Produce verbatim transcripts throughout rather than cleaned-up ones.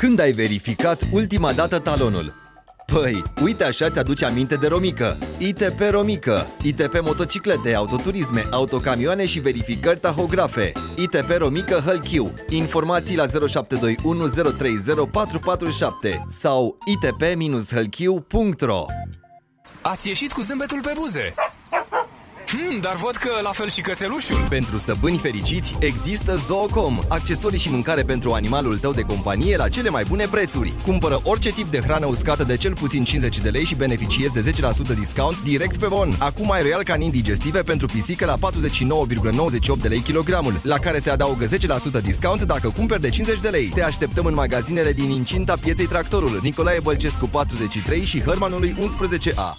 Când ai verificat ultima dată talonul? Păi, uite așa ți-aduce aminte de Romică. I T P Romică. I T P motociclete, autoturisme, autocamioane și verificări tahografe. I T P Romică Hălchiu. Informații la zero șapte doi unu zero trei zero patru patru șapte sau i t p hălchiu punct r o. Ați ieșit cu zâmbetul pe buze. Hmm, dar văd că la fel și cățelușul. Pentru stăpâni fericiți există Zoocom, accesorii și mâncare pentru animalul tău de companie la cele mai bune prețuri. Cumpără orice tip de hrană uscată de cel puțin cincizeci de lei și beneficiezi de zece la sută discount direct pe bon. Acum ai Royal Canin digestive pentru pisică la patruzeci și nouă virgulă nouăzeci și opt de lei kilogramul, la care se adaugă zece la sută discount dacă cumperi de cincizeci de lei. Te așteptăm în magazinele din incinta pieței Tractorul, Nicolae Bălcescu patruzeci și trei și Hărmanului unsprezece A.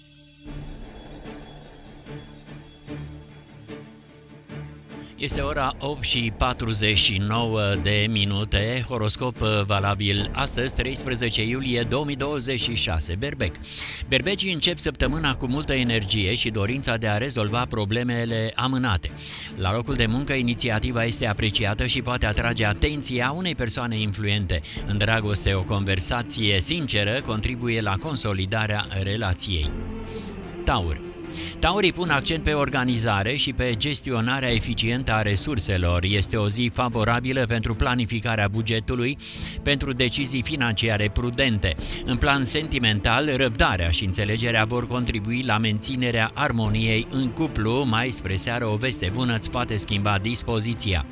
Este ora opt și patruzeci și nouă de minute, horoscop valabil astăzi, treisprezece iulie două mii douăzeci și șase, Berbec. Berbecii încep săptămâna cu multă energie și dorința de a rezolva problemele amânate. La locul de muncă, inițiativa este apreciată și poate atrage atenția unei persoane influente. În dragoste, o conversație sinceră contribuie la consolidarea relației. Taur. Taurii pun accent pe organizare și pe gestionarea eficientă a resurselor. Este o zi favorabilă pentru planificarea bugetului, pentru decizii financiare prudente. În plan sentimental, răbdarea și înțelegerea vor contribui la menținerea armoniei în cuplu. Mai spre seară, o veste bună îți poate schimba dispoziția.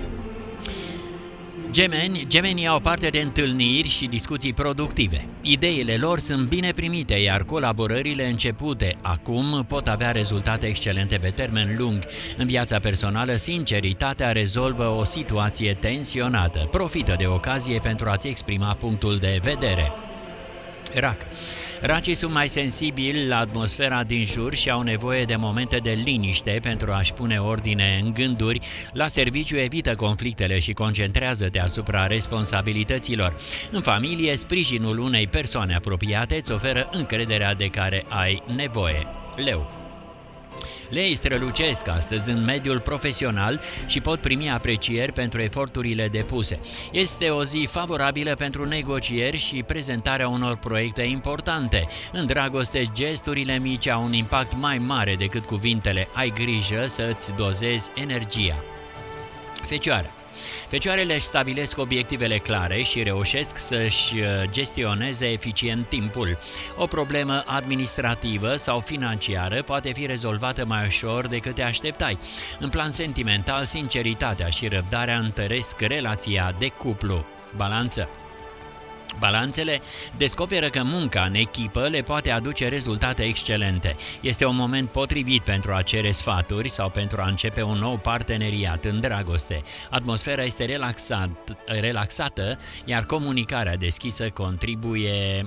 Gemeni, gemenii au parte de întâlniri și discuții productive. Ideile lor sunt bine primite, iar colaborările începute acum pot avea rezultate excelente pe termen lung. În viața personală, sinceritatea rezolvă o situație tensionată. Profită de ocazie pentru a-ți exprima punctul de vedere. Rac. Racii sunt mai sensibili la atmosfera din jur și au nevoie de momente de liniște pentru a-și pune ordine în gânduri. La serviciu evită conflictele și concentrează-te asupra responsabilităților. În familie, sprijinul unei persoane apropiate îți oferă încrederea de care ai nevoie. Leu. Leii strălucesc astăzi în mediul profesional și pot primi aprecieri pentru eforturile depuse. Este o zi favorabilă pentru negocieri și prezentarea unor proiecte importante. În dragoste, gesturile mici au un impact mai mare decât cuvintele. Ai grijă să îți dozezi energia. Fecioară. Fecioarele stabilesc obiectivele clare și reușesc să-și gestioneze eficient timpul. O problemă administrativă sau financiară poate fi rezolvată mai ușor decât te așteptai. În plan sentimental, sinceritatea și răbdarea întăresc relația de cuplu. Balanță. Balanțele descoperă că munca în echipă le poate aduce rezultate excelente. Este un moment potrivit pentru a cere sfaturi sau pentru a începe un nou parteneriat în dragoste. Atmosfera este relaxat, relaxată, iar comunicarea deschisă contribuie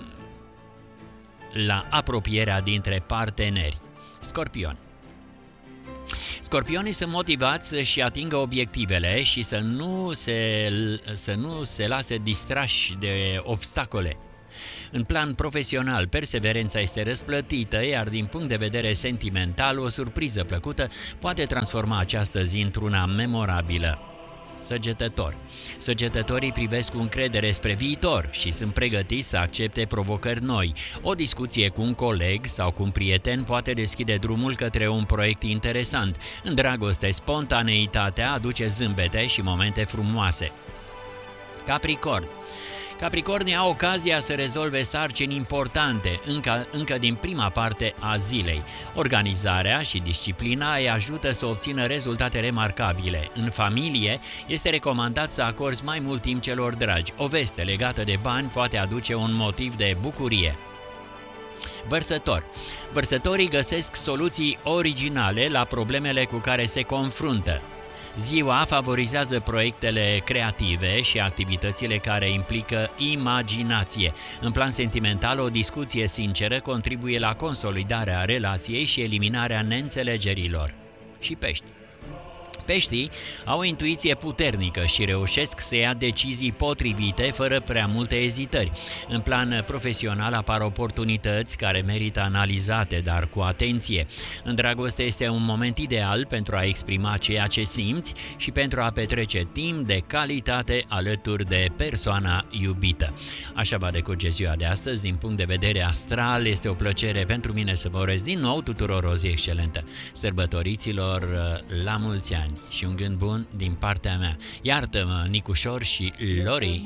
la apropierea dintre parteneri. Scorpion. Scorpionii sunt motivați să-și atingă obiectivele și să nu se, să nu se lase distrași de obstacole. În plan profesional, perseverența este răsplătită, iar din punct de vedere sentimental, o surpriză plăcută poate transforma această zi într-una memorabilă. Săgetător. Săgetătorii privesc cu încredere spre viitor și sunt pregătiți să accepte provocări noi. O discuție cu un coleg sau cu un prieten poate deschide drumul către un proiect interesant. În dragoste, spontaneitatea aduce zâmbete și momente frumoase. Capricorn. Capricornii au ocazia să rezolve sarcini importante încă, încă din prima parte a zilei. Organizarea și disciplina îi ajută să obțină rezultate remarcabile. În familie este recomandat să acorzi mai mult timp celor dragi. O veste legată de bani poate aduce un motiv de bucurie. Vărsător. Vărsătorii găsesc soluții originale la problemele cu care se confruntă. Ziua favorizează proiectele creative și activitățile care implică imaginație. În plan sentimental, o discuție sinceră contribuie la consolidarea relației și eliminarea neînțelegerilor. Și Pești. Peștii au o intuiție puternică și reușesc să ia decizii potrivite fără prea multe ezitări. În plan profesional apar oportunități care merită analizate, dar cu atenție. În dragoste este un moment ideal pentru a exprima ceea ce simți și pentru a petrece timp de calitate alături de persoana iubită. Așa va decurge ziua de astăzi. Din punct de vedere astral, este o plăcere pentru mine să vă urez din nou tuturor o zi excelentă. Sărbătoriților la mulți ani și un gând bun din partea mea. Iartă-mă, Nicușor și Lori!